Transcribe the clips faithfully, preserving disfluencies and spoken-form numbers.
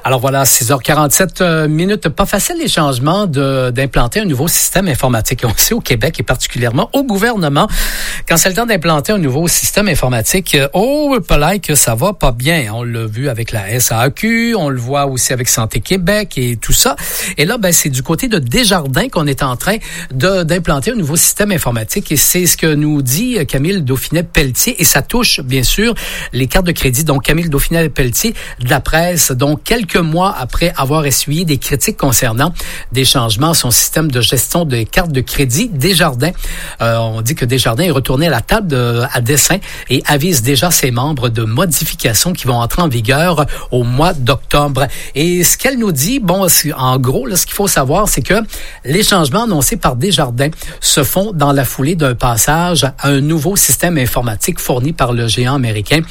Alors voilà, six heures quarante-sept minutes. Pas facile les changements de, d'implanter un nouveau système informatique. On sait au Québec et particulièrement au gouvernement, quand c'est le temps d'implanter un nouveau système informatique, oh, palais que ça va pas bien. On l'a vu avec la S A A Q, on le voit aussi avec Santé Québec et tout ça. Et là, ben, c'est du côté de Desjardins qu'on est en train de, d'implanter un nouveau système informatique. Et c'est ce que nous dit Camille Dauphinet-Pelletier. Et ça touche, bien sûr, les cartes de crédit. Donc, Camille Dauphinet-Pelletier de la presse. Donc, quelques mois après avoir essuyé des critiques concernant des changements à son système de gestion des cartes de crédit, Desjardins, euh, on dit que Desjardins est retourné à la table de, à dessein et avise déjà ses membres de modifications qui vont entrer en vigueur au mois d'octobre. Et ce qu'elle nous dit, bon, en gros, là, ce qu'il faut savoir, c'est que les changements annoncés par Desjardins se font dans la foulée d'un passage à un nouveau système informatique fourni par le géant américain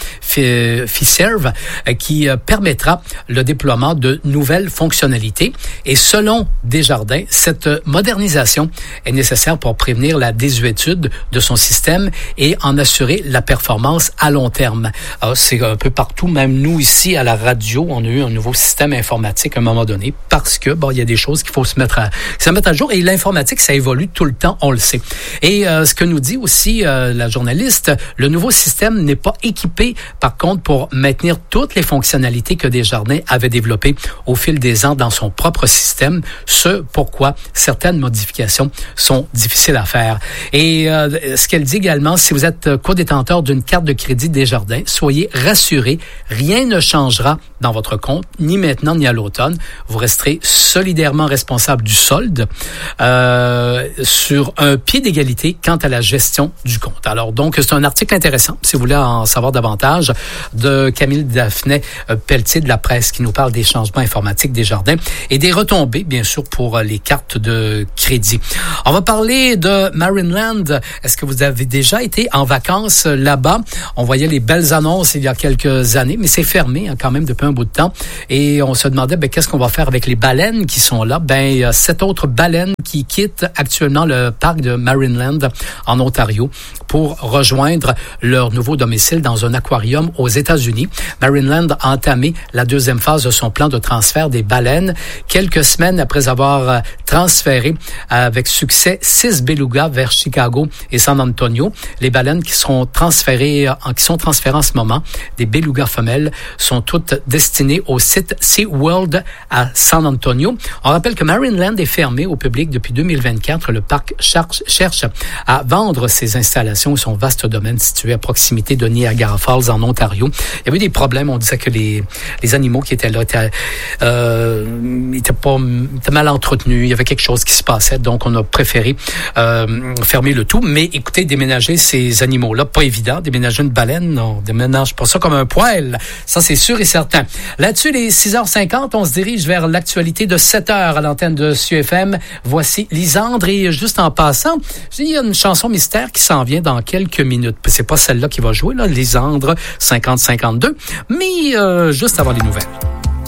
Fiserv, qui permettra le déploiement de nouvelles fonctionnalités. Et selon Desjardins, cette modernisation est nécessaire pour prévenir la désuétude de son système et en assurer la performance à long terme. Alors, c'est un peu partout, même nous ici à la radio, on a eu un nouveau système informatique à un moment donné parce que bon, il y a des choses qu'il faut se mettre à, se mettre à jour et l'informatique, ça évolue tout le temps, on le sait. Et euh, ce que nous dit aussi euh, la journaliste, le nouveau système n'est pas équipé, par contre, pour maintenir toutes les fonctionnalités que Desjardins avait développées au fil des ans dans son propre système, ce pourquoi certaines modifications sont difficiles à faire. Et euh, ce qu'elle dit également, si vous êtes co-détenteur d'une carte de crédit Desjardins, soyez rassurés, rien ne changera dans votre compte, ni maintenant ni à l'automne. Vous resterez solidairement responsable du solde euh, sur un pied d'égalité quant à la gestion du compte. Alors donc, c'est un article intéressant, si vous voulez en savoir davantage, de Camille Dauphinet-Pelletier de la presse qui nous parle des changements informatiques Desjardins et des retombées, bien sûr, pour les cartes de crédit. On va parler de Marineland. Est-ce que vous avez déjà été en vacances là-bas? On voyait les belles annonces il y a quelques années, mais c'est fermé hein, quand même depuis un bout de temps. Et on se demandait, ben, qu'est-ce qu'on va faire avec les baleines qui sont là? Ben, il y a sept autres baleines qui quittent actuellement le parc de Marineland en Ontario pour rejoindre leur nouveau domicile dans un aquarium aux États-Unis. Marineland a entamé la deuxième phase de son plan de transfert des baleines quelques semaines après avoir transféré avec succès six belugas vers Chicago et San Antonio. Les baleines qui sont transférées, qui sont transférées en ce moment, des belugas femelles, sont toutes destinées au site SeaWorld à San Antonio. On rappelle que Marineland est fermé au public depuis deux mille vingt-quatre. Le parc cherche, cherche à vendre ses installations et son vaste domaine situé à proximité de Niagara Falls en Ontario. Il y avait des problèmes. On disait que les, les animaux qui étaient là étaient, euh, étaient, pas, étaient mal entretenus. Il y avait quelque chose qui se passait. Donc, on a préféré euh, fermer le tout. Mais écoutez, déménager ces animaux-là, pas évident. Déménager une baleine, on déménage pas ça comme un poêle. Ça, c'est sûr et certain. Là-dessus, les six heures cinquante, on se dirige vers l'actualité de sept heures à l'antenne de S U F M. Voici Lisandre. Et juste en passant, il y a une chanson mystère qui s'en vient dans quelques minutes. C'est pas celle-là qui va jouer, là, Lisandre cinquante cinquante-deux, mais euh, juste avant les nouvelles.